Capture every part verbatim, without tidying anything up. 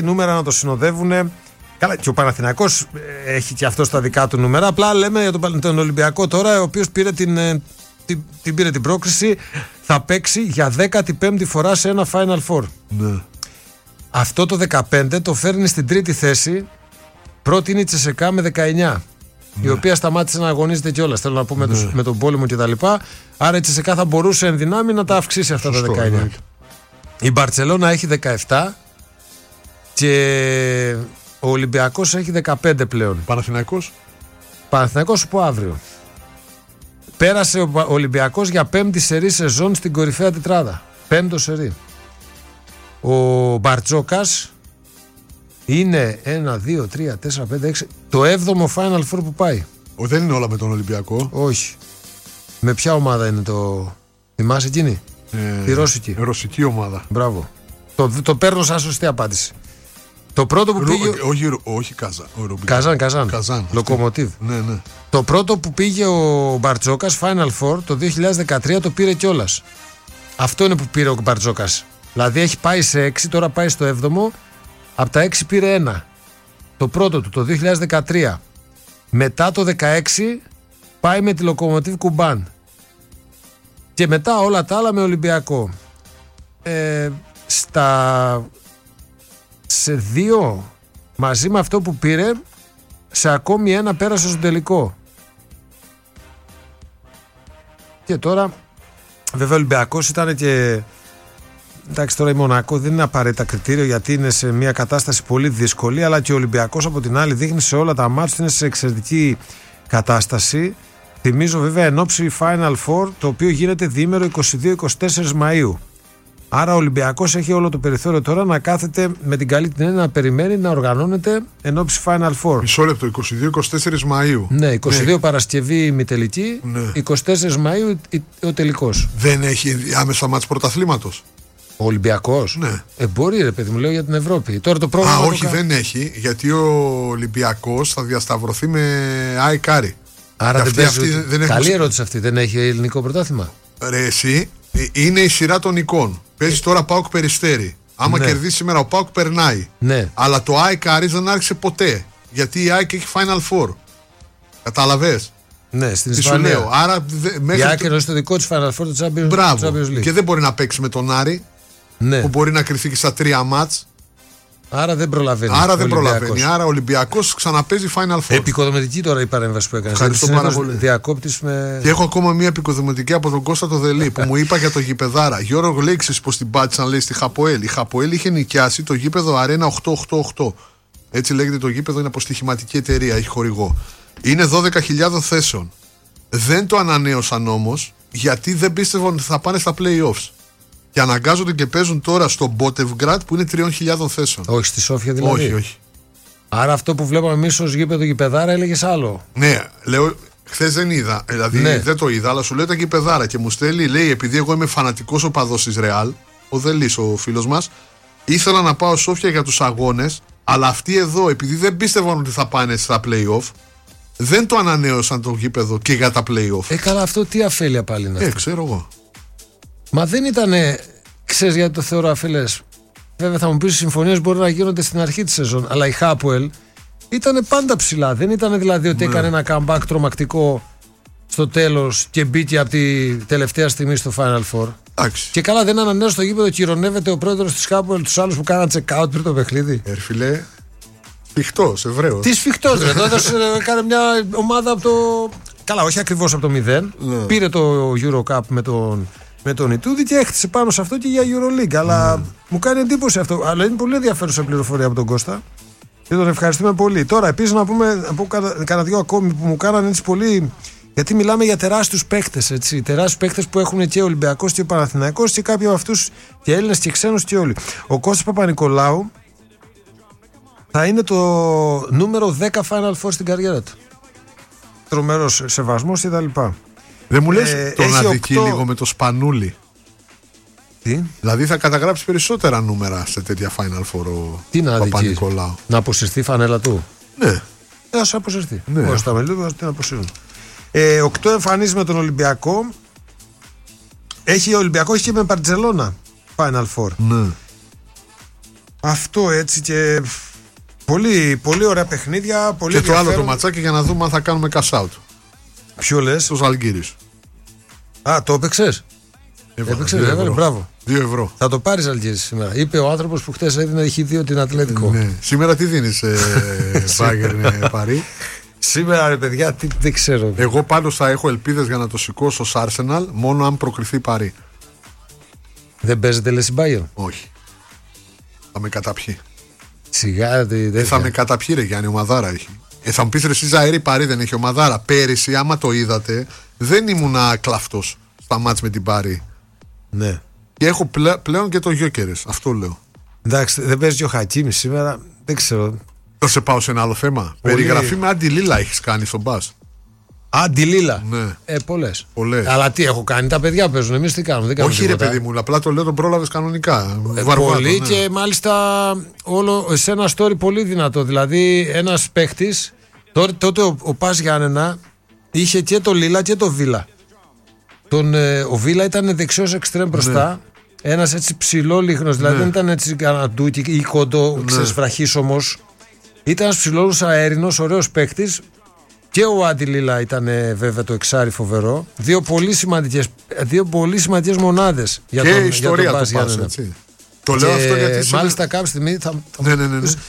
νούμερα να το συνοδεύουν. Καλά, και ο Παναθηναϊκός έχει και αυτό στα δικά του νούμερα. Απλά λέμε για τον, τον Ολυμπιακό τώρα, ο οποίος πήρε την, την, την, πήρε την πρόκριση, θα παίξει για δέκατη πέμπτη φορά σε ένα Final Four. Ναι. Αυτό το δεκαπέντε το φέρνει στην τρίτη θέση. Πρώτη είναι η Τσεσεκά με δεκαεννιά. Ναι. Η οποία σταμάτησε να αγωνίζεται κιόλας. Θέλω να πω με, ναι. τους, με τον πόλεμο κτλ. Άρα η Τσεσεκά θα μπορούσε εν δυνάμει να τα αυξήσει αυτά. Σωστό, τα δεκαεννιά. Ναι. Η Μπαρτσελώνα έχει δεκαεπτά και ο Ολυμπιακός έχει δεκαπέντε πλέον. Παναθηναϊκός. Παναθηναϊκός σου πω αύριο. Πέρασε ο Ολυμπιακός για πέμπτη σερί σεζόν στην κορυφαία τετράδα. Πέμπτο σερί. Ο Μπαρτζόκας είναι ένα, δύο, τρία, τέσσερα, πέντε, έξι. Το έβδομο Final Four που πάει. Ο, δεν είναι όλα με τον Ολυμπιακό. Όχι. Με ποια ομάδα είναι το. Θυμάσαι εκείνη? Ε, Τη Ρώσικη. Ρωσική ομάδα. Μπράβο. Το, το παίρνω σαν σωστή απάντηση. Το πρώτο που Ρο, πήγε. Όχι, όχι Καζάν. Καζάν, Καζάν. Καζάν. Λοκομοτίβ. Ναι, ναι. Το πρώτο που πήγε ο Μπαρτζόκας Final Four το δύο χιλιάδες δεκατρία το πήρε κιόλας. Αυτό είναι που πήρε ο Μπαρτζόκας. Δηλαδή έχει πάει σε έξι, τώρα πάει στο έβδομο. Από τα έξι πήρε ένα. Το πρώτο του το δύο χιλιάδες δεκατρία. Μετά το δεκαέξι πάει με τη Λοκομοτίβ Κουμπάν. Και μετά όλα τα άλλα με Ολυμπιακό. Ε, στα... Σε δύο μαζί με αυτό που πήρε, σε ακόμη ένα πέρασε στον τελικό. Και τώρα βέβαια ο Ολυμπιακός ήταν και... Εντάξει, τώρα η Μονακό δεν είναι απαραίτητα κριτήριο γιατί είναι σε μια κατάσταση πολύ δύσκολη, αλλά και ο Ολυμπιακός από την άλλη δείχνει σε όλα τα μάτς ότι είναι σε εξαιρετική κατάσταση. Θυμίζω βέβαια εν ώψη Final Four, το οποίο γίνεται διήμερο είκοσι δύο είκοσι τέσσερα Μαΐου. Άρα ο Ολυμπιακός έχει όλο το περιθώριο τώρα να κάθεται με την καλή την έννοια να περιμένει να οργανώνεται εν ώψη Final Four. Μισό λεπτό, είκοσι δύο είκοσι τέσσερα Μαΐου. Ναι, είκοσι δύο ναι. Παρασκευή ημιτελική, ναι. είκοσι τέσσερα Μαΐου ο τελικός. Δεν έχει άμεσα μάτς πρωταθλήματος. Ο Ολυμπιακός. Ναι. Ε, μπορεί ρε παιδί μου, λέω για την Ευρώπη. Τώρα το πρόβλημα. Α, το όχι, κα... δεν έχει, γιατί ο Ολυμπιακός θα διασταυρωθεί με Αϊκάρι. Άρα δεν παίζει. Αυτή, δεν καλή έχουν... ερώτηση αυτή. Δεν έχει ελληνικό πρωτάθλημα. Ρε, εσύ, είναι η σειρά των εικόν. Παίζει ε... τώρα ΠΑΟΚ Περιστέρι. Άμα ναι. κερδίσει σήμερα ο ΠΑΟΚ περνάει. Ναι. Αλλά το Αϊκάρι δεν άρχισε ποτέ. Γιατί η ΑΕΚ έχει Final Four. Κατάλαβες. Ναι, στην Τι Ισπανία. Σου λέω. Άρα, δε, η ΑΕΚ είναι στο δικό της Final Four του Champions, Μπράβο. Champions League. Και δεν μπορεί να παίξει με τον Άρη. Ναι. Που μπορεί να κρυθεί και στα τρία μάτς. Άρα δεν προλαβαίνει. Άρα δεν προλαβαίνει. Άρα ο Ολυμπιακός ξαναπέζει Final Four. Επικοδομητική τώρα η παρέμβαση που έκανε. Ευχαριστώ πάρα πολύ. Διακόπτης με... Και έχω ακόμα μία επικοδομητική από τον Κώστα το Δελή που μου είπα για το γηπεδάρα. Γιώργο, λέει πως την πάτησαν, λέει, στη Χαποέλ. Η Χαποέλ είχε νοικιάσει το γήπεδο Αρένα οκτακόσια ογδόντα οκτώ. Έτσι λέγεται το γήπεδο, είναι αποστοιχηματική εταιρεία, έχει χορηγό. Είναι δώδεκα χιλιάδες θέσεων. Δεν το ανανέωσαν όμως γιατί δεν πίστευαν ότι θα πάνε στα play-offs. Και αναγκάζονται και παίζουν τώρα στο Μπότεβγκρατ που είναι τριών χιλιάδων θέσεων. Όχι στη Σόφια δηλαδή. Όχι, όχι. Άρα αυτό που βλέπαμε εμείς ως γήπεδο γηπεδάρα έλεγες άλλο. Ναι, λέω, χθες δεν είδα. Δηλαδή ναι. δεν το είδα, αλλά σου λέει τα γηπεδάρα και μου στέλνει, λέει, επειδή εγώ είμαι φανατικός οπαδός της Ρεάλ, ο Δελής ο φίλος μας, ήθελα να πάω Σόφια για τους αγώνες, αλλά αυτοί εδώ, επειδή δεν πίστευαν ότι θα πάνε στα play-off, δεν το ανανέωσαν το γήπεδο και για τα play-off. Ε, καλά, αυτό τι αφέλεια πάλι είναι. Ε, αυτό. ξέρω εγώ. Μα δεν ήτανε, ξέρεις γιατί το θεωρώ αφελές. Βέβαια θα μου πεις οι συμφωνίες μπορεί να γίνονται στην αρχή της σεζόν, αλλά η Χάπουελ ήταν πάντα ψηλά. Δεν ήταν δηλαδή ότι ναι. έκανε ένα comeback τρομακτικό στο τέλος και μπήκε από τη τελευταία στιγμή στο Final Four. Άξι. Και καλά δεν ανανέωσε το γήπεδο και ηρωνεύεται ο πρόεδρος της Χάπουελ τους άλλους που κάναν check-out πριν το παιχνίδι. Ερφιλέ, σφιχτός, Εβραίος. Τι σφιχτός ρε, τότε έκανε μια ομάδα από το... Καλά, όχι ακριβώς από το μηδέν. Ναι. Πήρε το Euro Cup με τον... με τον Ιτούδη και έχτισε πάνω σε αυτό και για EuroLeague. Αλλά mm. μου κάνει εντύπωση αυτό. Αλλά είναι πολύ ενδιαφέρουσα πληροφορία από τον Κώστα. Και τον ευχαριστούμε πολύ. Τώρα, επίσης, να πούμε να πω κάνα δυο ακόμη που μου κάνανε έτσι πολύ. Γιατί μιλάμε για τεράστιους παίκτες. Τεράστιους παίκτες που έχουν και ο Ολυμπιακός και ο Παναθηναϊκός και κάποιοι από αυτούς και Έλληνες και ξένους και όλοι. Ο Κώστας Παπα-Νικολάου θα είναι το νούμερο δέκα Final Four στην καριέρα του. Τρομερός σεβασμός κτλ. Δεν μου λες ε, τον αδικεί οκτώ... λίγο με το Σπανούλι. Τι? Δηλαδή θα καταγράψει περισσότερα νούμερα σε τέτοια Final Four ο Παπα-Νικολάου. Να αποσυρθεί η φανέλα του. Ναι. Να σου αποσυρθεί. Ναι. Όσο τα μελίδια θα την αποσύρουν. Ε, οκτώ εμφανίσεις με τον Ολυμπιακό. Έχει ο Ολυμπιακό έχει και με Μπαρτσελώνα Final Four. Ναι. Αυτό έτσι και. Πολύ, πολύ ωραία παιχνίδια. Πολύ και ενδιαφέρον. το άλλο το ματσάκι για να δούμε αν θα κάνουμε cash out. Ποιο λες? Στους Αλγύρης. Α, το έπαιξες? Έπαιξες, έβαλε, μπράβο. δύο ευρώ. Θα το πάρεις Αλγύρης σήμερα. Είπε ο άνθρωπος που χτες έδινε χ δύο την Ατλέτικο. Ναι. Σήμερα τι δίνεις, Bayern Παρί? Σήμερα ρε παιδιά, τι, δεν ξέρω. Εγώ πάντως θα έχω ελπίδες για να το σηκώσω ως Arsenal μόνο αν προκριθεί Παρί. Δεν παίζετε λες η Bayern? Όχι. Θα με καταπιεί. Σιγά, δεν θα με καταπιεί ρε Γιάννη, ομαδάρα έχει. Ε, θα μου πεις ρε εσύ Ζαΐρη Παρί δεν έχει ομαδάρα. Πέρυσι άμα το είδατε δεν ήμουνα κλαφτός στα μάτς με την Παρί. Ναι. Και έχω πλέ, πλέον και το Γιόκερες. Αυτό λέω. Εντάξει, δεν παίζει ο Χακίμι σήμερα. Δεν ξέρω. Θα σε πάω σε ένα άλλο θέμα. Πολύ... Περιγραφή με αντιλίλα έχεις κάνει στον μπας. Αντιλίλα. Ναι. Ε, πολλές. Πολλές. Αλλά τι έχω κάνει, τα παιδιά παίζουν. Εμείς τι κάνουμε. Δεν κάνουμε όχι τίποτα. ρε παιδί μου, απλά το λέω τον πρόλαβες κανονικά. Ε, Βαρβάτο, πολύ ναι. Και μάλιστα όλο σε ένα story πολύ δυνατό. Δηλαδή ένας παίχτης. Τότε, τότε ο, ο Πας Γιάννενα είχε και το Λίλα και το Βίλα. Τον, ε, ο Βίλα ήταν δεξιός εξτρέμ μπροστά. Ναι. Ένας έτσι ψηλό λίχνος, δηλαδή ναι. Δεν ήταν έτσι καναντούκι ή κοντό, ναι. Ξέρεις, βραχίσωμος. Ήταν ένας ψηλός αέρινος, ωραίος παίκτης. Και ο Άντι Λίλα ήταν ε, βέβαια το εξάρι φοβερό. Δύο πολύ σημαντικές, δύο πολύ σημαντικές μονάδες για και τον, η ιστορία για τον του Πας, έτσι. Το λέω και αυτό γιατί μάλιστα κάποια στιγμή θα, θα ναι, ναι, ναι, ναι.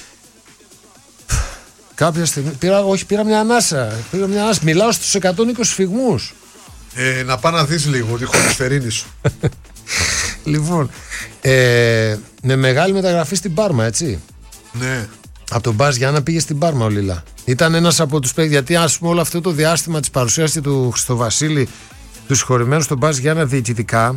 Κάποια στιγμή πήρα, όχι, πήρα μια ανάσα. Πήρα μια ανάσα. Μιλάω στους εκατόν είκοσι φυγμούς. Ε, να πάω να δεις λίγο τη χολυστερίνη σου. Λοιπόν, ε, με μεγάλη μεταγραφή στην Πάρμα, έτσι. Ναι. Από τον Μπας Γιάννα πήγε στην Πάρμα ο Λίλα. Ήταν ένας από τους παίκτες, γιατί ας πούμε όλο αυτό το διάστημα της παρουσίας του Χριστοβασίλη, του συγχωρημένου στον Μπας Γιάννα διοικητικά,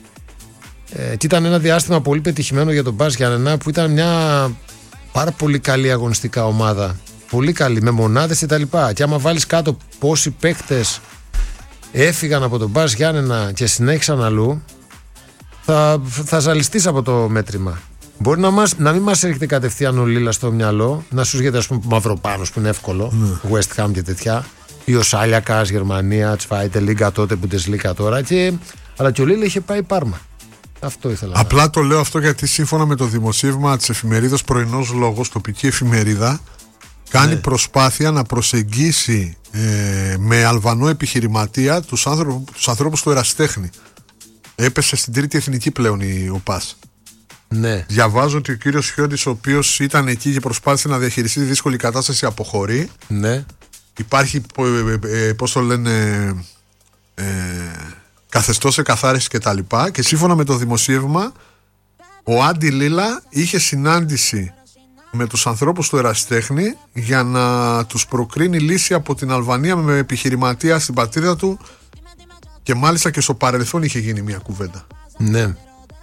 ε, και ήταν ένα διάστημα πολύ πετυχημένο για τον Μπας Γιάννα, που ήταν μια πάρα πολύ καλή αγωνιστικά ομάδα. Πολύ καλή, με μονάδες και τα λοιπά. Και άμα βάλεις κάτω πόσοι παίκτες έφυγαν από τον Μπας Γιάννενα και συνέχισαν αλλού, θα, θα ζαλιστείς από το μέτρημα. Μπορεί να, μας, να μην μας έρχεται κατευθείαν ο Λίλα στο μυαλό, να σου έρχεται ας πούμε Μαυροπάνος που είναι εύκολο, mm. West Ham και τέτοια, ή ο Σάλιακας, Γερμανία, Τσφάιτε, Λίγκα τότε, Bundesliga τώρα, και, αλλά και ο Λίλα είχε πάει Πάρμα. Αυτό ήθελα. Απλά να... το λέω αυτό γιατί σύμφωνα με το δημοσίευμα της εφημερίδας Πρωινός Λόγος, τοπική εφημερίδα, κάνει ναι. προσπάθεια να προσεγγίσει ε, με Αλβανό επιχειρηματία τους, άνθρω, τους ανθρώπους του ερασιτέχνη. Έπεσε στην τρίτη εθνική πλέον ο Πας. Ναι. Διαβάζω ότι ο κύριος Χιόντης, ο οποίος ήταν εκεί και προσπάθησε να διαχειριστεί τη δύσκολη κατάσταση, αποχωρεί. Ναι. Υπάρχει, ε, ε, πώς το λένε, ε, καθεστώς εκαθάρισης και τα λοιπά. Και σύμφωνα με το δημοσίευμα, ο Άντι Λίλα είχε συνάντηση με τους ανθρώπους του ερασιτέχνη για να τους προκρίνει λύση από την Αλβανία με επιχειρηματία στην πατρίδα του, και μάλιστα και στο παρελθόν είχε γίνει μια κουβέντα. Ναι.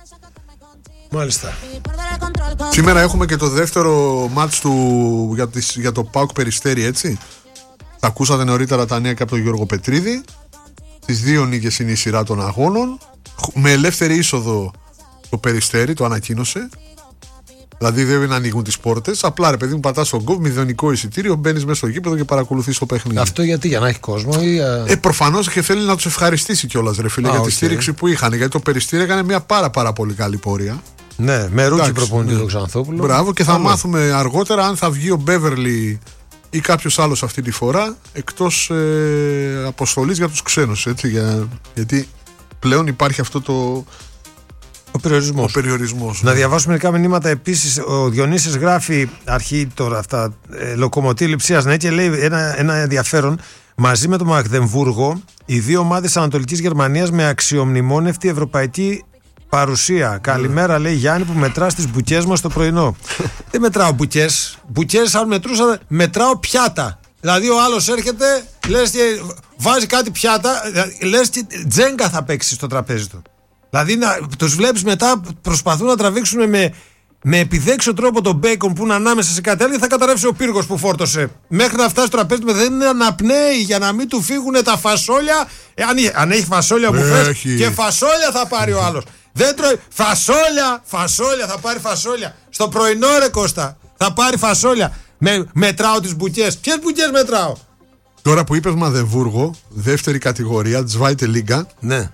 Μάλιστα. Σήμερα έχουμε και το δεύτερο μάτς του, για, τις, για το ΠΑΟΚ Περιστέρι, έτσι. Τα ακούσατε νωρίτερα τα νέα και από τον Γιώργο Πετρίδη. Τις δύο νίκες είναι η σειρά των αγώνων. Με ελεύθερη είσοδο το Περιστέρι, το ανακοίνωσε. Δηλαδή δεν ανοίγουν τις πόρτες. Απλά ρε παιδί μου, πατάς στον κόβ, μηδενικό εισιτήριο, μπαίνεις μέσα στο γήπεδο και παρακολουθείς το παιχνίδι. Αυτό γιατί, για να έχει κόσμο ή. Ε, προφανώς και θέλει να τους ευχαριστήσει κιόλας, ρε φίλε, Α, για τη okay. στήριξη που είχαν. Γιατί το Περιστέρι έκανε μια πάρα, πάρα πολύ καλή πορεία. Ναι, με ρούκι προπονητή του Ξανθόπουλου. Μπράβο, και θα Άμα. μάθουμε αργότερα αν θα βγει ο Μπέβερλι ή κάποιος άλλος αυτή τη φορά εκτός ε, αποστολής για τους ξένους. Έτσι, για, γιατί πλέον υπάρχει αυτό το. Ο περιορισμός. Ο περιορισμός να ναι. διαβάσουμε μερικά μηνύματα επίσης. Ο Διονύσης γράφει αρχή τώρα αυτά. Ε, Λοκομοτή Λειψίας, ναι, και λέει ένα, ένα ενδιαφέρον. Μαζί με το Μαγδεμβούργο, οι δύο ομάδες Ανατολικής Γερμανίας με αξιομνημόνευτη ευρωπαϊκή παρουσία. Καλημέρα, λέει Γιάννη, που μετρά στις μπουκές μας το πρωινό. Δεν μετράω μπουκές. Μπουκές, αν μετρούσα, μετράω πιάτα. Δηλαδή, ο άλλος έρχεται, λες και βάζει κάτι πιάτα, λες και τζέγκα θα παίξει στο τραπέζι του. Δηλαδή, να, τους βλέπεις μετά προσπαθούν να τραβήξουν με, με επιδέξιο τρόπο τον μπέικον που είναι ανάμεσα σε κάτι άλλο, θα καταρρεύσει ο πύργος που φόρτωσε. Μέχρι να φτάσει στο τραπέζι του, δεν αναπνέει για να μην του φύγουν τα φασόλια. Ε, αν, αν έχει φασόλια που φες, και φασόλια θα πάρει ο άλλος. Δεν τρώει. Φασόλια, φασόλια, θα πάρει φασόλια. Στο πρωινό, ρε Κώστα, θα πάρει φασόλια. Με, μετράω τις μπουκές. Ποιες μπουκές μετράω? Τώρα που είπες Μαδεβούργο, δεύτερη κατηγορία, Zweite Liga. Ναι.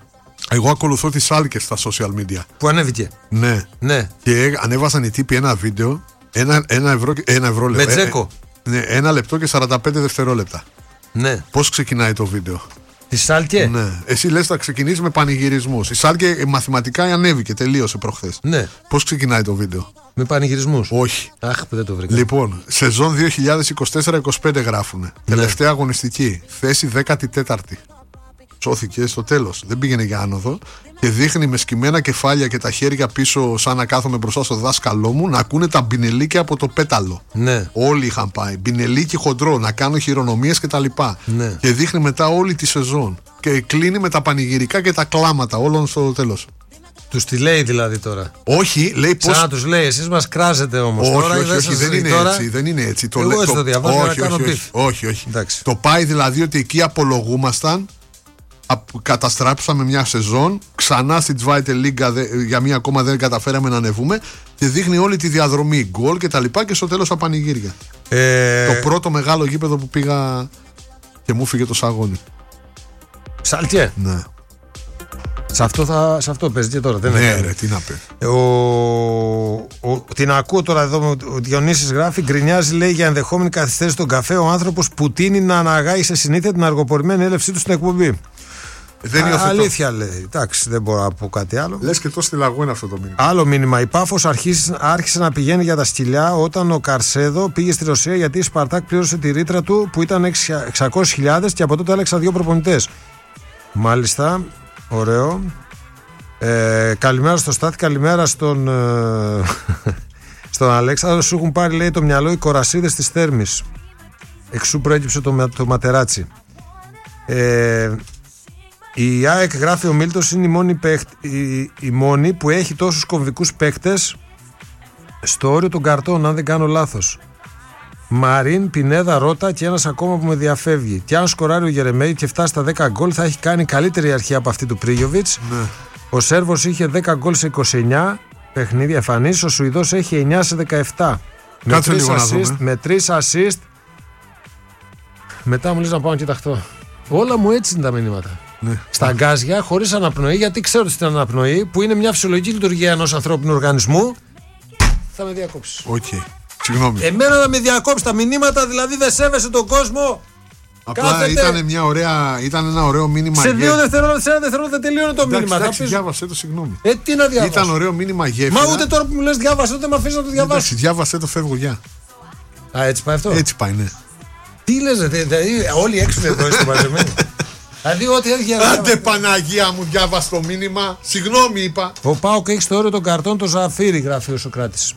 Εγώ ακολουθώ τις Σάλκες στα social media. Που ανέβηκε. Ναι. Ναι. Και ανέβασαν οι τύποι ένα βίντεο. Ένα, ένα ευρώ, ένα ευρώ με Τζέκο. Ε, ναι, ένα λεπτό και σαράντα πέντε δευτερόλεπτα. Ναι. Πώς ξεκινάει το βίντεο? Τη Σάλκε. Ναι. Εσύ λες θα ξεκινήσει με πανηγυρισμούς. Η Σάλκε μαθηματικά ανέβηκε, τελείωσε προχθές. Ναι. Πώς ξεκινάει το βίντεο? Με πανηγυρισμούς. Όχι. Αχ, που δεν το βρήκα. Λοιπόν, σεζόν δύο χιλιάδες είκοσι τέσσερα είκοσι πέντε γράφουνε. Ναι. Τελευταία αγωνιστική. Θέση δέκατη τέταρτη. Σώθηκε στο τέλος. Δεν πήγαινε για άνοδο. Και δείχνει με σκυμμένα κεφάλια και τα χέρια πίσω, σαν να κάθομαι μπροστά στο δάσκαλό μου, να ακούνε τα μπινελίκια από το πέταλο. Ναι. Όλοι είχαν πάει. Μπινελίκι χοντρό, να κάνω χειρονομίες κτλ. Ναι. Και δείχνει μετά όλη τη σεζόν. Και κλείνει με τα πανηγυρικά και τα κλάματα όλων στο τέλος. Τους τη λέει δηλαδή τώρα? Όχι, λέει πώς. Σαν να τους λέει, εσείς μας κράζετε όμως. Όχι, τώρα, όχι, όχι, δεν είναι τώρα... έτσι. Δεν είναι έτσι. Εγώ το, έτσι το διαβάζω όχι, να κάνω όχι, μπιφ. όχι, όχι. Εντάξει. Το πάει δηλαδή ότι εκεί απολογούμασταν. Καταστράψαμε μια σεζόν. Ξανά στη Zweite Liga για μία ακόμα δεν καταφέραμε να ανεβούμε. Και δείχνει όλη τη διαδρομή. Γκολ και τα λοιπά. Και στο τέλος τα πανηγύρια. Ε... Το πρώτο μεγάλο γήπεδο που πήγα και μου φύγε το σαγόνι. Σάλκε. Ναι. Σε αυτό, θα, σε αυτό παίζει και τώρα. Δεν ναι, ρε, τι να πει. Ο, ο, την ακούω τώρα εδώ. Ο Διονύσης γράφει, γκρινιάζει λέει για ενδεχόμενη καθυστέρηση στον καφέ ο άνθρωπος που τείνει να αναγάγει σε συνήθεια την αργοπορημένη έλευσή του στην εκπομπή. Δεν Α, αλήθεια λέει. Εντάξει, δεν μπορώ να πω κάτι άλλο. Λες και τόσο στυλαγό είναι αυτό το μήνυμα. Άλλο μήνυμα. Η Πάφος άρχισε, άρχισε να πηγαίνει για τα σκυλιά όταν ο Καρσέδο πήγε στη Ρωσία γιατί η Σπαρτάκ πλήρωσε τη ρήτρα του που ήταν εξακόσιες χιλιάδες και από τότε έλεξαν δύο προπονητές. Μάλιστα. Ωραίο. Ε, καλημέρα στο Στάθη, καλημέρα στον, ε, στον Αλέξανδρο. Σου έχουν πάρει λέει το μυαλό οι κορασίδες της Θέρμης. Εξού προέκυψε το, το ματεράτσι. Ε, η ΑΕΚ, γράφει ο Μίλτος, είναι η μόνη, παίχτη, η, η μόνη που έχει τόσους κομβικούς παίκτες στο όριο των καρτών, αν δεν κάνω λάθος. Μαρίν, Πινέδα, Ρώτα και ένας ακόμα που με διαφεύγει. Και αν σκοράρει ο Γερεμέη και φτάσει στα δέκα γκολ, θα έχει κάνει καλύτερη αρχή από αυτή του Πρίγιοβιτς. Ναι. Ο Σέρβος είχε δέκα γκολ σε είκοσι εννιά παιχνίδια εμφανίσεις. Ο Σουηδός έχει εννιά σε δεκαεπτά. Κάτσε λίγο να δούμε. Με τρεις assist. Μετά μου λες να πάω να κοιταχτώ. Όλα μου έτσι είναι τα μηνύματα. Ναι. Στα γκάζια, χωρίς αναπνοή, γιατί ξέρω ότι στην αναπνοή, που είναι μια φυσιολογική λειτουργία ενός ανθρώπινου οργανισμού, θα με διακόψεις. Okay. Συγγνώμη. Εμένα να με διακόψει τα μηνύματα, δηλαδή δεν σέβεσαι τον κόσμο. Απλά ήταν, μια ωραία, ήταν ένα ωραίο μήνυμα. Σε δύο δευτερόλεπτα, σε ένα δευτερόλεπτα τελείωνε το εντάξει, μήνυμα. Εντάξει, διάβασε το, συγγνώμη. Ε, τι να διαβάσω. Ήταν ωραίο μήνυμα γέφυρα. Μα ούτε τώρα που μου λες διάβασε, ούτε με αφήνει να το διαβάσω. Εντάξει, διάβασε το, φεύγω, γεια. Α, έτσι πάει αυτό. Έτσι πάει, ναι. Τι λες, δηλαδή, όλοι έξω εδώ είστε μαζεμένοι. Δηλαδή, ό,τι έχει για άντε Παναγία μου, διάβασε το μήνυμα. Συγγνώμη, είπα. Ο Πάοκ έχει στο όριο των καρτών το Ζαφύρι, γράφει ο Σοκράτης.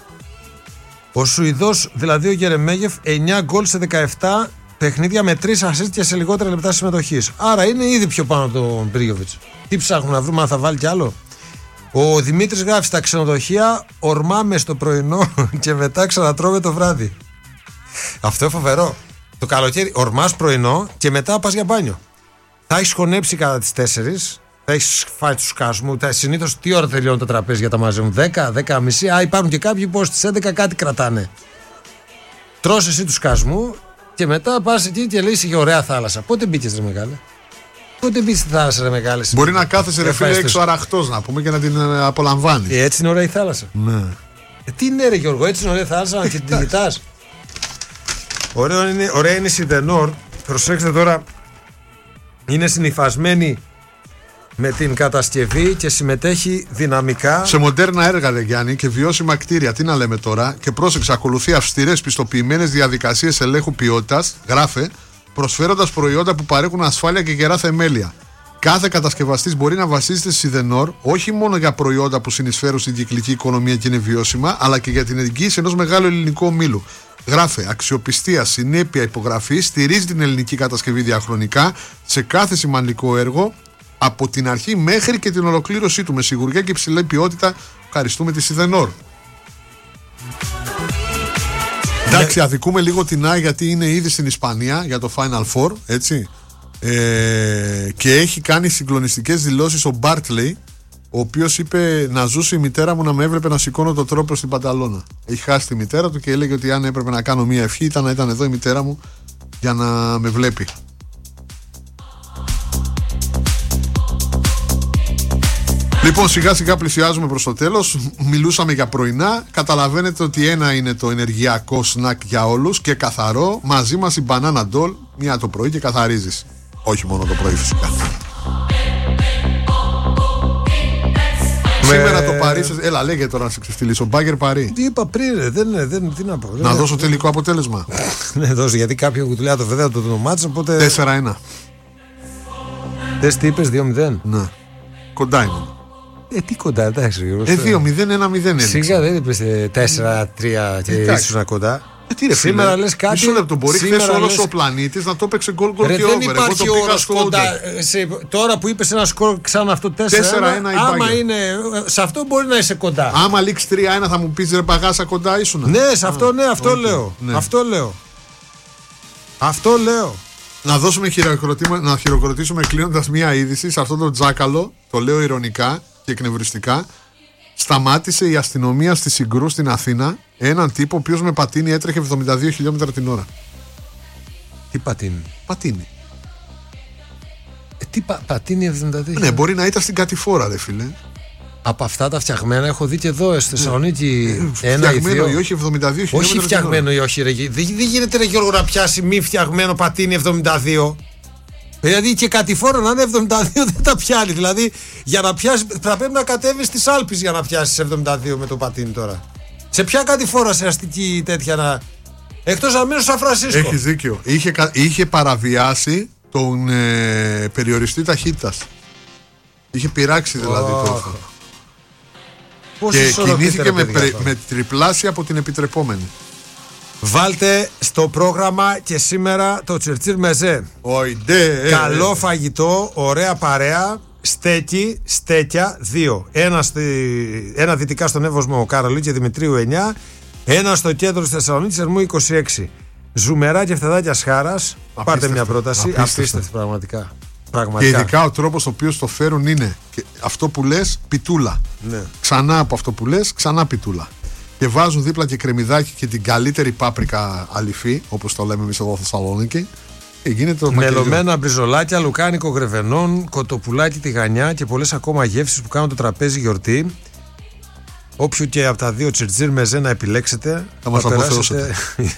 Ο Σουηδός, δηλαδή ο Γερεμέγεφ, εννιά γκολ σε δεκαεπτά παιχνίδια με τρεις assist και σε λιγότερα λεπτά συμμετοχής. Άρα είναι ήδη πιο πάνω από τον Πρίγιοβιτς. Τι ψάχνουμε να βρούμε, αν θα βάλει κι άλλο. Ο Δημήτρης γράφει, στα ξενοδοχεία ορμάμε στο πρωινό και μετά ξανατρώμε το βράδυ. Αυτό είναι φοβερό. Το καλοκαίρι ορμάς πρωινό και μετά πας για μπάνιο. Θα έχεις χωνέψει κατά τις τέσσερις. Θα έχεις φάει του σκάσμου. Συνήθως τι ώρα τελειώνουν τα τραπέζια για τα μαζεύουν? δέκα, δέκα και μισή. Α, υπάρχουν και κάποιοι που στις έντεκα κάτι κρατάνε. Τρως εσύ του σκάσμου και μετά πας εκεί και λες είχε ωραία θάλασσα. Πότε μπήκες ρε μεγάλε? Πότε μπήκες στη θάλασσα ρε μεγάλε? Μπορεί να κάθεσαι ρε φίλε έξω αραχτός να πούμε και να την απολαμβάνεις. Ε, έτσι είναι ωραία η θάλασσα. Ναι. Ε, τι είναι ρε Γιώργο, έτσι είναι ωραία η θάλασσα να την κοιτάς. Ωραία είναι, ωραία είναι η Σιδενόρ. Προσέξτε τώρα. Είναι συνυφασμένη με την κατασκευή και συμμετέχει δυναμικά σε μοντέρνα έργα, δε Γιάννη, και βιώσιμα κτίρια. Τι να λέμε τώρα. Και πρόσεξε, ακολουθεί αυστηρές πιστοποιημένες διαδικασίες ελέγχου ποιότητας, γράφε, προσφέροντας προϊόντα που παρέχουν ασφάλεια και γερά θεμέλια. Κάθε κατασκευαστής μπορεί να βασίζεται στη Σιδενόρ όχι μόνο για προϊόντα που συνεισφέρουν στην κυκλική οικονομία και είναι βιώσιμα, αλλά και για την εγγύηση ενός μεγάλου ελληνικού ομίλου. Γράφε, αξιοπιστία, συνέπεια, υπογραφή, στηρίζει την ελληνική κατασκευή διαχρονικά σε κάθε σημαντικό έργο από την αρχή μέχρι και την ολοκλήρωσή του με σιγουριά και υψηλή ποιότητα. Ευχαριστούμε τη Σιδενόρ. Εντάξει, αδικούμε λίγο την Α γιατί είναι ήδη στην Ισπανία για το Final Four, έτσι. Ε, και έχει κάνει συγκλονιστικές δηλώσεις ο Μπάρτλεϊ, ο οποίος είπε να ζούσε η μητέρα μου να με έβλεπε να σηκώνω το τρόπο στην πανταλώνα. Έχει χάσει τη μητέρα του και έλεγε ότι αν έπρεπε να κάνω μία ευχή ήταν να ήταν εδώ η μητέρα μου για να με βλέπει. Λοιπόν, σιγά σιγά πλησιάζουμε προς το τέλος. Μιλούσαμε για πρωινά. Καταλαβαίνετε ότι ένα είναι το ενεργειακό σνακ για όλους και καθαρό. Μαζί μας η Banana Doll, μία το πρωί και καθαρίζεις. Όχι μόνο το πρωί φυσικά. Με... Σήμερα το Παρί. Έλα, λέγε τώρα να σε ξεφτυλίσω. Μπάγκερ Παρί. Τι είπα πριν, ρε, δεν είναι. Δεν, τι να πω, να δώσω τελικό αποτέλεσμα. Ναι, δώσω, γιατί κάποιο που του λέει το βέβαια το μάτς. Οπότε. τέσσερα ένα. Δες τι είπες, δύο μηδέν. Ναι. Κοντά είναι. Ε, τι κοντά, εντάξει. Ε, δύο μηδέν, ένα μηδέν. Σίγα δεν είπες τέσσερα τρία και ήσουν κοντά. Ε, τι ρε, σήμερα λες κάτι. Μισό λεπτό. Μπορεί χθες όλος ο πλανήτης να το έπαιξε γκολ γκολ και over. Δεν υπάρχει όρος κοντά. Σε, τώρα που είπες ένα σκορ ξανά αυτό τέσσερα ένα, άμα είναι. Σε αυτό μπορεί να είσαι κοντά. Άμα λήξει τρία ένα θα μου πεις ρε παγάσα κοντά ήσουν. Ναι, σε αυτό ναι, αυτό λέω. Αυτό λέω. Αυτό λέω. Να δώσουμε να χειροκροτήσουμε κλείνοντας μία είδηση σε αυτό το τζάκαλο, το λέω ειρωνικά και εκνευριστικά. Σταμάτησε η αστυνομία στη Συγκρού στην Αθήνα έναν τύπο ο οποίος με πατίνι έτρεχε εβδομήντα δύο χιλιόμετρα την ώρα. Τι πατίνι? Πατίνι. Ε, τι πα, πατίνι εβδομήντα δύο? Ναι, μπορεί να ήταν στην κατηφόρα, ρε φίλε. Από αυτά τα φτιαγμένα έχω δει και εδώ στη Θεσσαλονίκη. Ε, ένα φτιαγμένο ή όχι εβδομήντα δύο χιλιόμετρα. Όχι φτιαγμένο ή όχι, ρε. Δεν δε γίνεται, ρε Γιώργο, να πιάσει μη φτιαγμένο πατίνι εβδομήντα δύο. Δηλαδή και κατηφόρα να είναι εβδομήντα δύο δεν τα πιάνει. Δηλαδή για να πιάσει θα πρέπει να κατέβει στις Άλπεις για να πιάσει εβδομήντα δύο με το πατίνι τώρα. Σε ποια κατηφόρα σε αστική τέτοια να. Εκτός να μείνω στο Σαν Φρανσίσκο. Έχεις δίκιο. Είχε, είχε παραβιάσει τον ε, περιοριστή ταχύτητας. Είχε πειράξει δηλαδή oh. το. Και κινήθηκε με, πρε, με τριπλάσια από την επιτρεπόμενη. Βάλτε στο πρόγραμμα και σήμερα το Τσερτσίρ Μεζέ. Οϊντέ, καλό φαγητό, ωραία παρέα. Στέκι, στέκια, δύο. Ένα, στη, ένα δυτικά στον Εύωσμο Καρολί και Δημητρίου εννιά. Ένα στο κέντρο της Θεσσαλονίκης Ερμού είκοσι έξι. Ζουμερά και φτεδάκια Σχάρας. Πάρτε μια πρόταση. Απίστευτη πραγματικά. Πραγματικά. Και ειδικά ο τρόπος ο οποίος το φέρουν είναι και αυτό που λες πιτούλα. Ναι. Ξανά από αυτό που λες, ξανά πιτούλα. Και βάζουν δίπλα και κρεμμυδάκι και την καλύτερη πάπρικα αληφή, όπως το λέμε εμείς εδώ στη Θεσσαλονίκη. Και γίνεται το μελωμένα μπριζολάκια, λουκάνικο γρεβενών, κοτοπουλάκι τηγανιά και πολλές ακόμα γεύσεις που κάνουν το τραπέζι γιορτή. Όποιο και από τα δύο Τσερτσίρ Μεζέ να επιλέξετε, θα μας αποθεώσετε.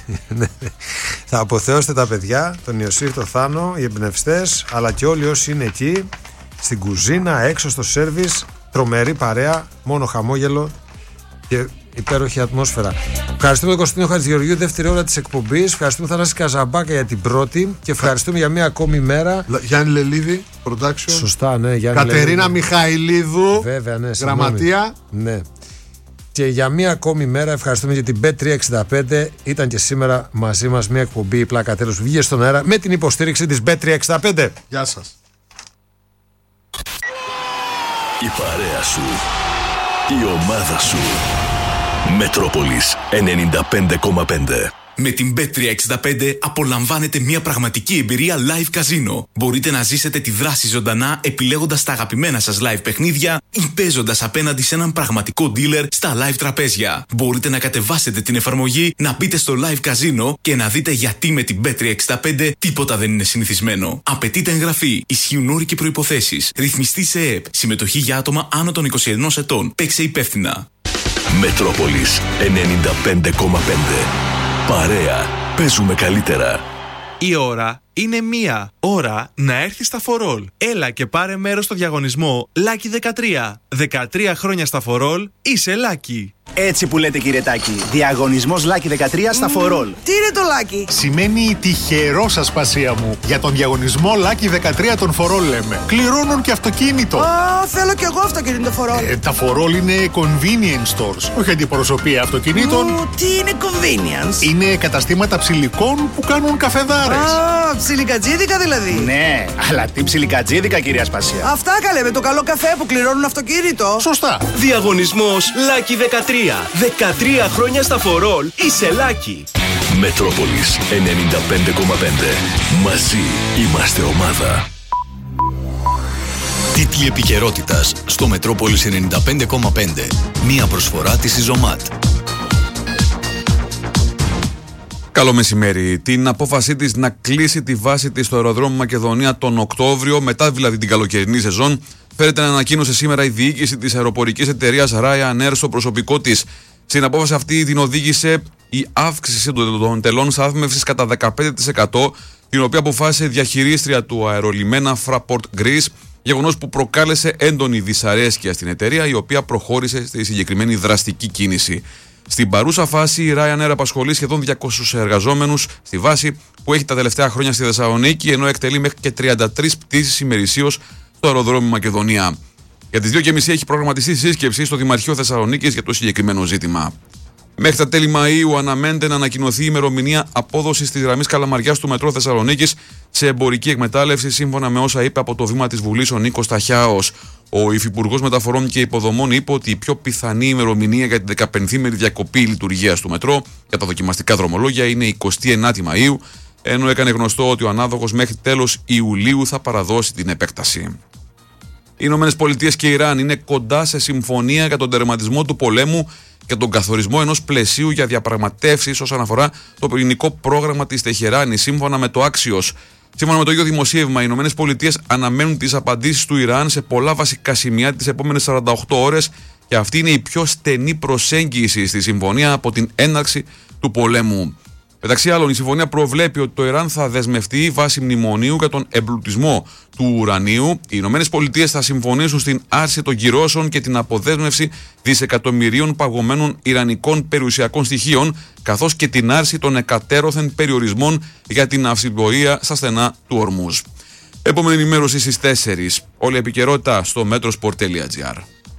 Θα αποθεώσετε τα παιδιά, τον Ιωσήφ, τον Θάνο, οι εμπνευστές, αλλά και όλοι όσοι είναι εκεί, στην κουζίνα, έξω στο σέρβις. Τρομερή παρέα, μόνο χαμόγελο και υπέροχη ατμόσφαιρα. Ευχαριστούμε τον Κωνσταντίνο Χατζηγεωργίου, δεύτερη ώρα της εκπομπής. Ευχαριστούμε τον Θανάση Καζαμπάκα για την πρώτη και ευχαριστούμε για μία ακόμη μέρα. Γιάννη Λελίδη, production. Σωστά, ναι, Γιάννη Κατερίνα Λελίδη. Μιχαηλίδου, βέβαια, ναι, γραμματεία. Ναι. Και για μία ακόμη μέρα ευχαριστούμε για την μπετ τριακόσια εξήντα πέντε. Ήταν και σήμερα μαζί μας μία εκπομπή, η πλάκα τέλος που βγήκε στον αέρα με την υποστήριξη της μπετ τριακόσια εξήντα πέντε. Γεια σας. Η παρέα σου, η ομάδα σου. Μετρόπολης ενενήντα πέντε κόμμα πέντε. Με την μπετ τριακόσια εξήντα πέντε απολαμβάνετε μια πραγματική εμπειρία live καζίνο. Μπορείτε να ζήσετε τη δράση ζωντανά επιλέγοντας τα αγαπημένα σας live παιχνίδια ή παίζοντας απέναντι σε έναν πραγματικό dealer στα live τραπέζια. Μπορείτε να κατεβάσετε την εφαρμογή, να μπείτε στο live καζίνο και να δείτε γιατί με την μπετ τριακόσια εξήντα πέντε τίποτα δεν είναι συνηθισμένο. Απαιτείται εγγραφή, ισχύουν όροι και προϋποθέσεις. Ρυθμιστή σε ΕΕΠ, συμμετοχή για άτομα άνω των είκοσι ενός ετών. Παίξε υπεύθυνα. Μετρόπολης ενενήντα πέντε κόμμα πέντε. Παρέα, παίζουμε καλύτερα. Η ώρα είναι μία. Ώρα να έρθει στα φορόλ. Έλα και πάρε μέρος στο διαγωνισμό Lucky δεκατρία. δεκατρία χρόνια στα φορόλ, είσαι Lucky. Έτσι που λέτε, κύριε Τάκη. Διαγωνισμός Lucky δεκατρία στα φορόλ. Τι είναι το Lucky? Σημαίνει τυχερό σας, πασία μου. Για τον διαγωνισμό Lucky δεκατρία των φορόλ λέμε. Κληρώνουν και αυτοκίνητο. Α, θέλω κι εγώ αυτοκίνητο φορόλ. Ε, τα φορόλ είναι convenience stores. Όχι αντιπροσωπεία αυτοκινήτων. Ου, τι είναι convenience? Είναι καταστήματα ψηλικών που κάνουν καφεδάρες. Α, ψιλικατζίδικα δηλαδή. Ναι, αλλά τι ψιλικατζίδικα, κυρία Σπασία. Αυτά καλέ, με το καλό καφέ που κληρώνουν αυτοκίνητο. Σωστά. Διαγωνισμός Lucky δεκατρία. δεκατρία χρόνια στα φορόλ, είσαι Lucky. Μετρόπολης ενενήντα πέντε κόμμα πέντε. Μαζί είμαστε ομάδα. Τίτλοι επικαιρότητας στο Μετρόπολης ενενήντα πέντε κόμμα πέντε. Μία προσφορά της Ιζωμάτ. Καλό μεσημέρι. Την απόφασή της να κλείσει τη βάση της στο αεροδρόμιο Μακεδονία τον Οκτώβριο, μετά δηλαδή την καλοκαιρινή σεζόν, Φέρεται να ανακοίνωσε σήμερα η διοίκηση της αεροπορικής εταιρείας Ryanair στο προσωπικό της. Στην απόφαση αυτή την οδήγησε η αύξηση των τελών στάθμευσης κατά δεκαπέντε τοις εκατό, την οποία αποφάσισε η διαχειρίστρια του αερολιμένα Fraport Greece, γεγονός που προκάλεσε έντονη δυσαρέσκεια στην εταιρεία, η οποία προχώρησε στη συγκεκριμένη δραστική κίνηση. Στην παρούσα φάση, η Ryanair απασχολεί σχεδόν διακόσιους εργαζόμενους στη βάση που έχει τα τελευταία χρόνια στη Θεσσαλονίκη, ενώ εκτελεί μέχρι και τριάντα τρεις πτήσεις ημερησίως στο αεροδρόμιο Μακεδονία. Για τις δύο και μισή έχει προγραμματιστεί σύσκεψη στο Δημαρχείο Θεσσαλονίκης για το συγκεκριμένο ζήτημα. Μέχρι τα τέλη Μαΐου αναμένεται να ανακοινωθεί η ημερομηνία απόδοσης της γραμμής Καλαμαριάς του Μετρό Θεσσαλονίκης σε εμπορική εκμετάλλευση, σύμφωνα με όσα είπε από το βήμα της Βουλής ο Νίκος Ταχιάος. Ο Υφυπουργός Μεταφορών και Υποδομών είπε ότι η πιο πιθανή ημερομηνία για την δεκαπενθήμερη διακοπή λειτουργίας του μετρό για τα δοκιμαστικά δρομολόγια είναι εικοστή ενάτη Μαΐου, ενώ έκανε γνωστό ότι ο ανάδοχος μέχρι τέλος Ιουλίου θα παραδώσει την επέκταση. Οι Ηνωμένες Πολιτείες και Ιράν είναι κοντά σε συμφωνία για τον τερματισμό του πολέμου και τον καθορισμό ενός πλαισίου για διαπραγματεύσεις όσον αφορά το πυρηνικό πρόγραμμα της Τεχεράνης, σύμφωνα με το Axios. Σύμφωνα με το ίδιο δημοσίευμα, οι Ηνωμένες Πολιτείες αναμένουν τις απαντήσεις του Ιράν σε πολλά βασικά σημεία τις επόμενες σαράντα οκτώ ώρες και αυτή είναι η πιο στενή προσέγγιση στη συμφωνία από την έναρξη του πολέμου. Μεταξύ άλλων, η συμφωνία προβλέπει ότι το Ιράν θα δεσμευτεί βάσει μνημονίου για τον εμπλουτισμό του ουρανίου. Οι Ηνωμένες Πολιτείες θα συμφωνήσουν στην άρση των κυρώσεων και την αποδέσμευση δισεκατομμυρίων παγωμένων ιρανικών περιουσιακών στοιχείων, καθώς και την άρση των εκατέρωθεν περιορισμών για την αυσιπλοεία στα στενά του Ορμούζ. Επόμενη ενημέρωση στις τέσσερις. Όλη η επικαιρότητα στο metrosport τελεία gr.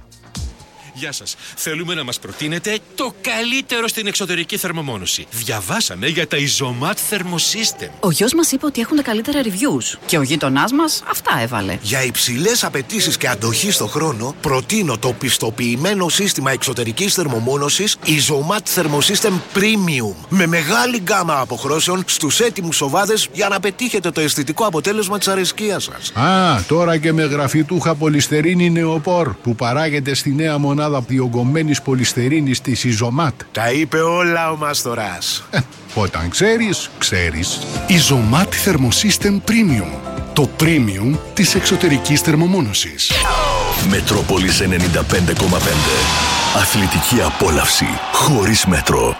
Γεια σας. Θέλουμε να μας προτείνετε το καλύτερο στην εξωτερική θερμομόνωση. Διαβάσαμε για τα Isomat Thermosystem. Ο γιος μας είπε ότι έχουν τα καλύτερα reviews και ο γείτονάς μας αυτά έβαλε. Για υψηλές απαιτήσεις και αντοχή στο χρόνο, προτείνω το πιστοποιημένο σύστημα εξωτερικής θερμομόνωσης Isomat Thermosystem Premium. Με μεγάλη γκάμα αποχρώσεων στους έτοιμους σοβάδες για να πετύχετε το αισθητικό αποτέλεσμα της αρεσκίας σας. Α, τώρα και με γραφιτούχα πολυστερίνη νεοπόρ που παράγεται στη νέα μονάδα διογκωμένης πολυστερίνης της Isomat. Τα είπε όλα ο Μάστορας. Ε, όταν ξέρεις, ξέρεις. Isomat Thermosystem Premium. Το premium της εξωτερικής θερμομόνωσης. Μετρόπολης ενενήντα πέντε κόμμα πέντε. Αθλητική απόλαυση χωρίς μέτρο.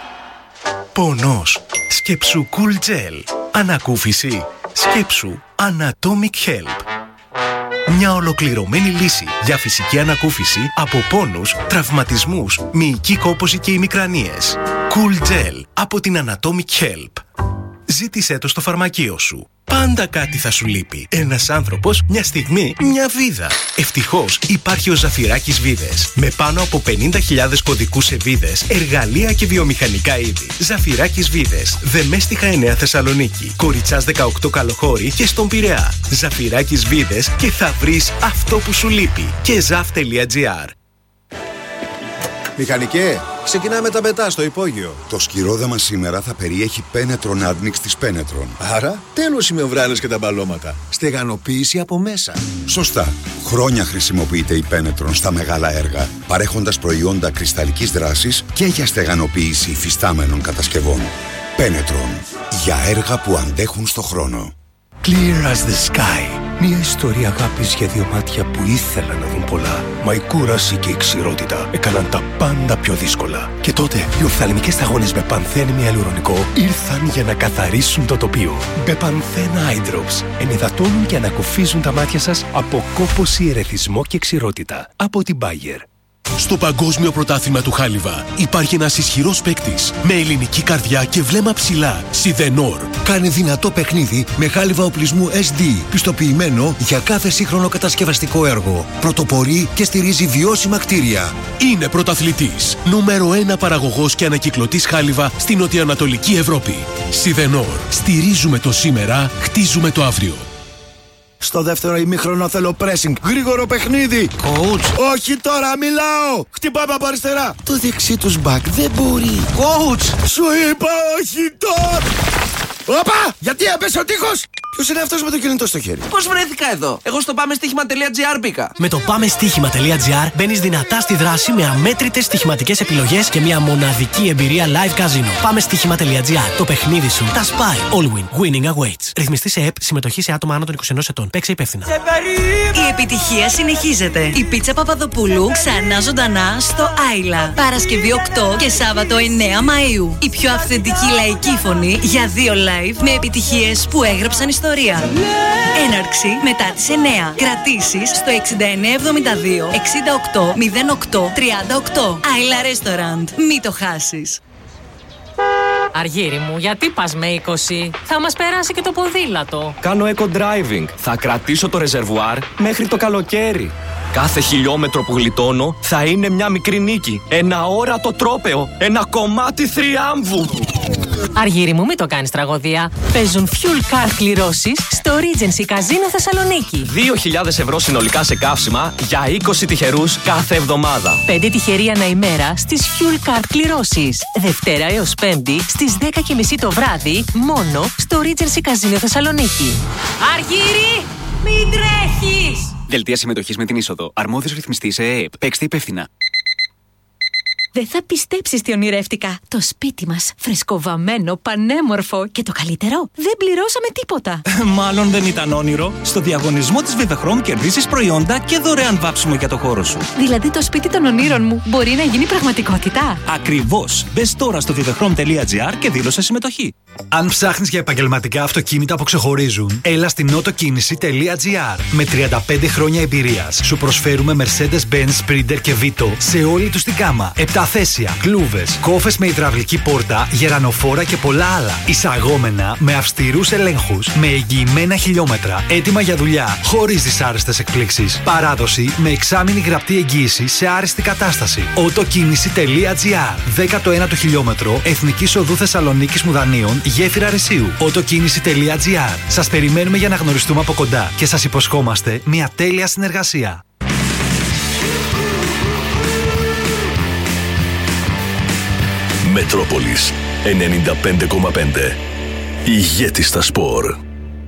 Πονός. Σκέψου Cool Gel. Ανακούφιση. Σκέψου Anatomic Help. Μια ολοκληρωμένη λύση για φυσική ανακούφιση από πόνους, τραυματισμούς, μυϊκή κόπωση και ημικρανίες. Cool Gel από την Anatomic Help. Ζήτησέ το στο φαρμακείο σου. Πάντα κάτι θα σου λείπει. Ένας άνθρωπος, μια στιγμή, μια βίδα. Ευτυχώς υπάρχει ο Ζαφυράκης Βίδες. Με πάνω από πενήντα χιλιάδες κωδικούς σε βίδες, εργαλεία και βιομηχανικά είδη. Ζαφυράκης Βίδες. Δεμέστιχα εννέα Θεσσαλονίκη. Κοριτσάς δεκαοκτώ Καλοχώρη και στον Πειραιά. Ζαφυράκης Βίδες και θα βρεις αυτό που σου λείπει. Και ζαφ τελεία τζι άρ. Μηχανικέ, ξεκινάμε τα μετά στο υπόγειο. Το σκυρόδεμα σήμερα θα περιέχει Πένετρον Admix της Πένετρον. Άρα, τέλος οι μεμβράνες και τα μπαλώματα. Στεγανοποίηση από μέσα. Σωστά. Χρόνια χρησιμοποιείται η Πένετρον στα μεγάλα έργα, παρέχοντας προϊόντα κρυσταλλικής δράσης και για στεγανοποίηση υφιστάμενων κατασκευών. Πένετρον. Για έργα που αντέχουν στο χρόνο. Clear as the sky. Μια ιστορία αγάπης για δύο μάτια που ήθελαν να δουν πολλά. Μα η κούραση και η ξηρότητα έκαναν τα πάντα πιο δύσκολα. Και τότε οι οφθαλμικές σταγόνες Μπεπανθέν με αλουρονικό ήρθαν για να καθαρίσουν το τοπίο. Μπεπανθέν Eye Drops ενυδατώνουν και ανακουφίζουν τα μάτια σας από κόπωση, ερεθισμό και ξηρότητα. Από την Bayer. Στο Παγκόσμιο Πρωτάθλημα του Χάλιβα υπάρχει ένας ισχυρός παίκτης με ελληνική καρδιά και βλέμμα ψηλά. Σιδενόρ. Κάνε δυνατό παιχνίδι με χάλιβα οπλισμού ες ντι, πιστοποιημένο για κάθε σύγχρονο κατασκευαστικό έργο. Πρωτοπορεί και στηρίζει βιώσιμα κτίρια. Είναι πρωταθλητής. Νούμερο ένα παραγωγός και ανακυκλωτής χάλιβα στην νοτιοανατολική Ευρώπη. Σιδενόρ. Στηρίζουμε το σήμερα, χτίζουμε το αύριο. Στο δεύτερο ημίχρονο θέλω pressing. Γρήγορο παιχνίδι. Coach. Όχι τώρα, μιλάω. Χτυπάμε από αριστερά. Το δεξί τους μπακ δεν μπορεί. Coach. Σου είπα όχι τώρα. Όπα, γιατί έπεσε ο τείχος. Ποιος είναι αυτός με το κινητό στο χέρι? Πώς βρέθηκα εδώ? Εγώ στο πάμε στοίχημα τελεία τζι άρ μπήκα. Με το πάμε στοίχημα τελεία τζι άρ μπαίνεις δυνατά στη δράση με αμέτρητες στοιχηματικές επιλογές και μια μοναδική εμπειρία live casino. πάμε στοίχημα τελεία τζι άρ. Το παιχνίδι σου τα σπάει. All win. Winning awaits. Ρυθμιστή σε ΕΠ. Συμμετοχή σε άτομα άνω των είκοσι ενός ετών. Παίξε υπεύθυνα. Η επιτυχία συνεχίζεται. Η πίτσα Παπαδοπούλου ξανά ζωντανά στο Άιλα. Παρασκευή οκτώ και Σάββατο εννέα Μαΐου. Η πιο αυθεντική λαϊκή φωνή για δύο live με επιτυχίες που έγραψαν ιστορία. Έναρξη μετά τις εννέα. Κρατήσεις στο εξήντα εννέα εβδομήντα δύο εξήντα οκτώ μηδέν οκτώ τριάντα οκτώ. Άιλα Restaurant. Μη το χάσεις. Αργύρι μου, γιατί πας με είκοσι? Θα μας περάσει και το ποδήλατο. Κάνω eco-driving. Θα κρατήσω το ρεζερβουάρ μέχρι το καλοκαίρι. Κάθε χιλιόμετρο που γλιτώνω θα είναι μια μικρή νίκη. Ένα όρατο τρόπαιο. Ένα κομμάτι θριάμβου. Αργύρι μου, μην το κάνεις τραγωδία. Παίζουν fuel card κληρώσεις στο Regency Casino Θεσσαλονίκη. δύο χιλιάδες ευρώ συνολικά σε καύσιμα για είκοσι τυχερούς κάθε εβδομάδα. πέντε τυχεροί ανά ημέρα στις fuel card κληρώσεις. Δευτέρα έως Πέμπτη στις δέκα και μισή το βράδυ μόνο στο Regency Casino Θεσσαλονίκη. Αργύρι, μην τρέχεις! Δελτία συμμετοχής με την είσοδο. Αρμόδιος ρυθμιστής ΕΕΠ. Παίξτε υπεύθυνα. Δεν θα πιστέψεις τι ονειρεύτηκα. Το σπίτι μας, φρεσκοβαμμένο, πανέμορφο και το καλύτερο, δεν πληρώσαμε τίποτα. Μάλλον δεν ήταν όνειρο. Στο διαγωνισμό της Vivechrome κερδίσεις προϊόντα και δωρεάν βάψιμο για το χώρο σου. Δηλαδή το σπίτι των ονείρων μου μπορεί να γίνει πραγματικότητα. Ακριβώς. Μπες τώρα στο vivechrome τελεία τζι άρ και δήλωσε συμμετοχή. Αν ψάχνεις για επαγγελματικά αυτοκίνητα που ξεχωρίζουν, έλα στην autokίνηση τελεία τζι άρ. Με τριάντα πέντε χρόνια εμπειρίας σου προσφέρουμε Mercedes-Benz, Sprinter και Vito σε όλη τους την γάμα. επτά θέσια, κλούβες, κόφες με υδραυλική πόρτα, γερανοφόρα και πολλά άλλα. Εισαγόμενα με αυστηρούς ελέγχους, με εγγυημένα χιλιόμετρα, έτοιμα για δουλειά, χωρίς δυσάρεστες εκπλήξεις. Παράδοση με εξάμηνη γραπτή εγγύηση σε άριστη κατάσταση. autokίνηση τελεία τζι άρ. δέκατο ένατο χιλιόμετρο, Εθνικής Οδού Θεσσαλονίκης Μουδανίων, γέφυρα Ρεσίου. autokίνηση τελεία τζι άρ. Σας περιμένουμε για να γνωριστούμε από κοντά και σας υποσχόμαστε μια τέλεια συνεργασία. Μετρόπολης ενενήντα πέντε κόμμα πέντε. Ηγέτης στα σπορ.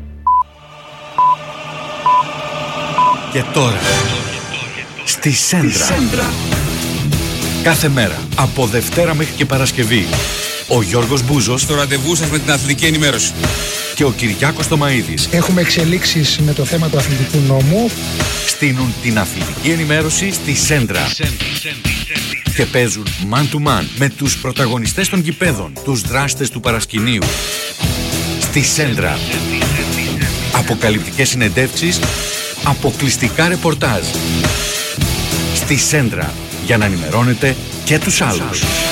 Και τώρα στη Σέντρα. Σέντρα. Κάθε μέρα από Δευτέρα μέχρι και Παρασκευή ο Γιώργος Μπούζος στο ραντεβού σας με την αθλητική ενημέρωση και ο Κυριάκος Τομαΐδης έχουμε εξελίξεις με το θέμα του αθλητικού νόμου, στείνουν την αθλητική ενημέρωση στη Σέντρα και παίζουν man to man με τους πρωταγωνιστές των γηπέδων, τους δράστες του παρασκηνίου. Στη Σέντρα. Αποκαλυπτικές συνεντεύξεις, αποκλειστικά ρεπορτάζ. Στη Σέντρα, για να ενημερώνετε και τους άλλους.